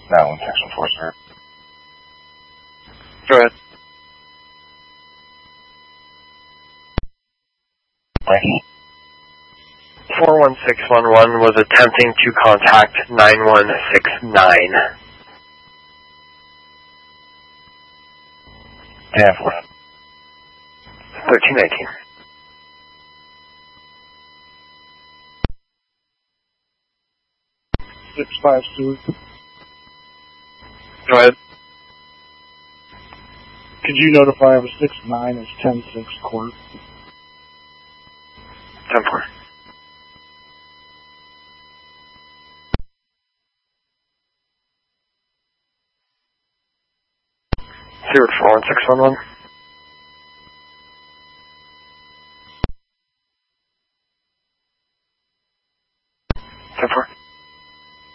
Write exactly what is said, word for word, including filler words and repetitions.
nine one six one four, sir. Go ahead. Right. four one six one one was attempting to contact nine one six nine. ten four. thirteen nineteen. six five two. Go ahead. Could you notify of a six nine as ten six court? ten four. Zero four one six one one.